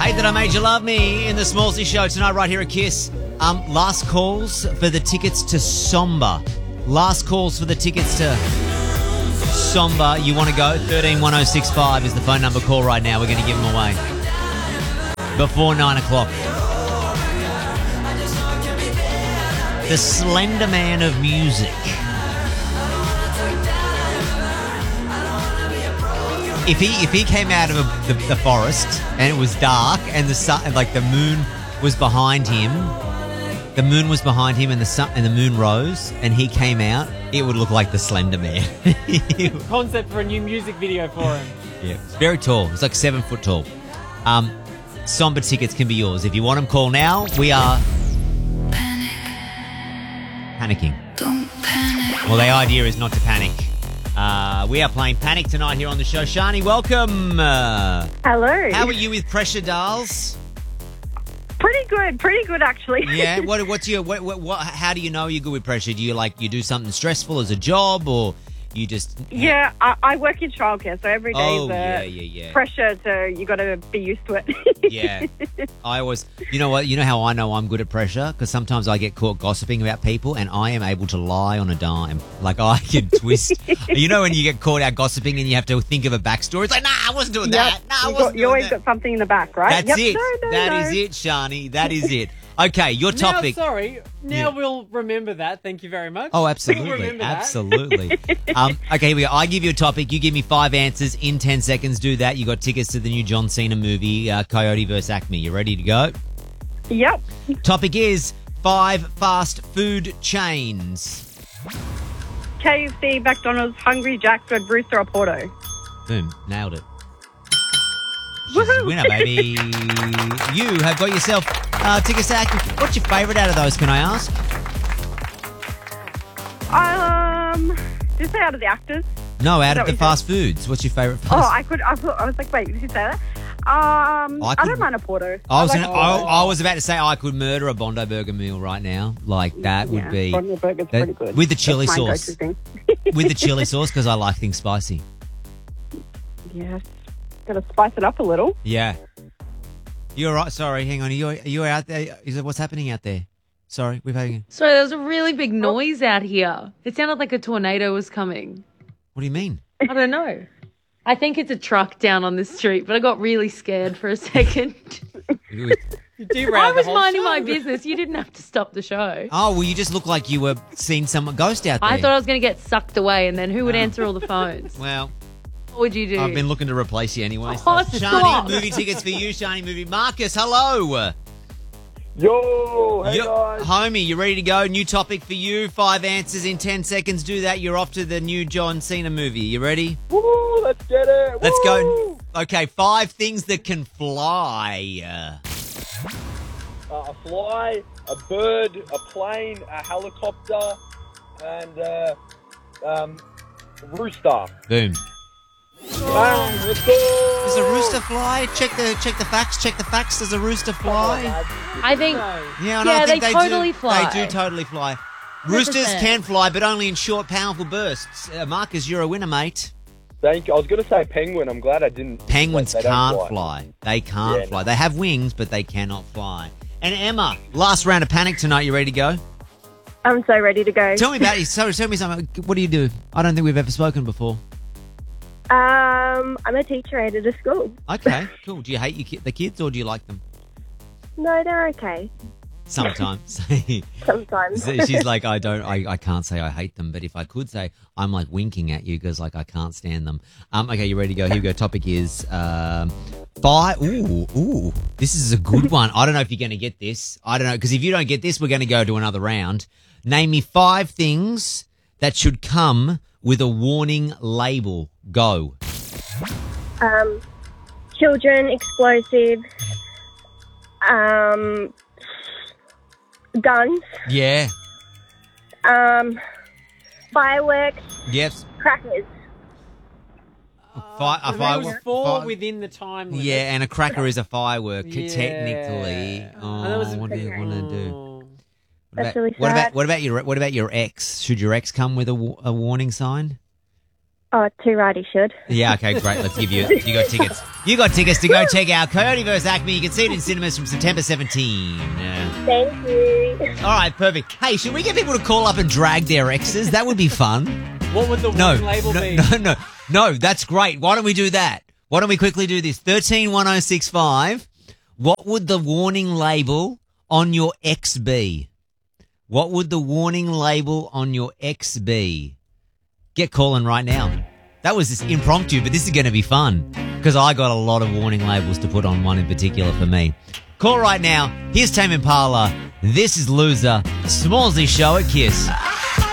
Hate That I Made You Love Me in the Smallsy Show tonight right here at Kiss. Last calls for the tickets to Somber. Last calls for the tickets to Somber. You want to go? 131065 is the phone number. Call right now. We're going to give them away before 9 o'clock. The Slender Man of music. If he came out of the forest and it was dark and the sun, like the moon was behind him, and the sun and the moon rose and he came out, it would look like the Slender Man. Concept for a new music video for him. Yeah, it's very tall. It's like 7 foot tall. Somber tickets can be yours if you want them. Call now. We are panicking. Don't panic. Well, the idea is not to panic. We are playing Panic tonight here on the show. Shani, welcome. Hello. How are you with pressure, dolls? Pretty good actually. Yeah. What's your how do you know you're good with pressure? Do you do something stressful as a job, or you just? Yeah, I work in childcare, so every day yeah. pressure. So you got to be used to it. Yeah. I always, you know what? You know how I know I'm good at pressure? Because sometimes I get caught gossiping about people, and I am able to lie on a dime. Like I can twist. You know when you get caught out gossiping and you have to think of a backstory? It's like, nah, I wasn't doing that. Nah, I wasn't doing that. You always got something in the back, right? That's it. No, That is it, Shani. That is it. Okay, your topic. Now we'll remember that. Thank you very much. Oh, absolutely. Remember that. Absolutely. Okay, here we go. I give you a topic. You give me 5 answers in 10 seconds. Do that. You got tickets to the new John Cena movie, Coyote vs. Acme. You ready to go? Yep. Topic is 5 fast food chains. KFC, McDonald's, Hungry Jack's, Red Rooster, or Porto. Boom. Nailed it. She's a winner, baby. You have got yourself tickets to Acme. What's your favourite out of those, can I ask? Did you say out of the actors? No, out of the fast foods. What's your favourite fast Oh, I was like, wait, did you say that? I don't mind a Porto. I was about to say I could murder a Bondo Burger meal right now. Like that would be Bondo Burger's pretty good. with the chili That's my sauce. go-to thing. With the chili sauce because I like things spicy. Yes. Got to spice it up a little. Yeah. You're right. Sorry, hang on. Are you out there? What's happening out there? Sorry, we've had. Sorry, there was a really big noise out here. It sounded like a tornado was coming. What do you mean? I don't know. I think it's a truck down on the street, but I got really scared for a second. You I derailed was the whole minding show. my business. You didn't have to stop the show. Oh, well, you just look like you were seeing some ghost out there. I thought I was going to get sucked away, and then who would answer all the phones? Well, What would you do? I've been looking to replace you anyway. Oh, Shani, stop. movie tickets for you, Shani movie. Marcus, hello. Yo, hey guys. Homie, you ready to go? New topic for you. 5 answers in 10 seconds. Do that. You're off to the new John Cena movie. You ready? Woo, let's get it. Let's go. Woo! Okay, 5 things that can fly. A fly, a bird, a plane, a helicopter, and rooster. Boom. Bang, let's go. Does a rooster fly? Check the facts. Check the facts. Does a rooster fly? I think Yeah, Yeah, I think they they totally do. fly. They do totally fly. Roosters 100%. can fly, but only in short, powerful bursts. Marcus, you're a winner, mate. Thank you. I was going to say penguin. I'm glad I didn't. Penguins They don't can't fly. They can't Yeah, fly. no. They have wings, but they cannot fly. And Emma, last round of Panic tonight. You ready to go? I'm so ready to go. Tell me about you. So, tell me something. What do you do? I don't think we've ever spoken before. I'm a teacher at a school. Okay, cool. Do you hate the kids or do you like them? No, they're okay. Sometimes. Sometimes. She's like, I can't say I hate them, but if I could say, I'm like winking at you because like I can't stand them. Okay, you ready to go? Here we go. Topic is Ooh, this is a good one. I don't know if you're going to get this. I don't know, because if you don't get this, we're going to go to another round. Name me 5 things that should come with a warning label. Go. Children, explosive, guns, Yeah. fireworks, Yes. crackers. There was 4 within the time limit. Yeah, and a cracker is a firework, Yeah. technically. Oh, And that was what do you want to do? Oh. That's really What sad. about your ex? Should your ex come with a warning sign? Oh, too right, he should. Yeah, okay, great. Let's give you. You got tickets. You got tickets to go check out Coyote vs. Acme. You can see it in cinemas from September 17. Thank you. All right, perfect. Hey, should we get people to call up and drag their exes? That would be fun. What would the warning label be? No, that's great. Why don't we do that? Why don't we quickly do this? 131065. What would the warning label on your ex be? What would the warning label on your ex be? Get calling right now. That was just impromptu, but this is going to be fun because I got a lot of warning labels to put on one in particular for me. Call right now. Here's Tame Impala. This is Loser. Smallsy Show at Kiss.